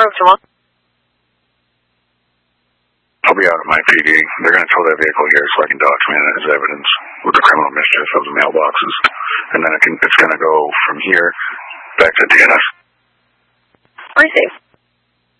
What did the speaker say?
what you want? I'll be out at my PD. They're going to tow that vehicle here so I can document it as evidence with the criminal mischief of the mailboxes. And then it's going to go from here back to DNS. I see.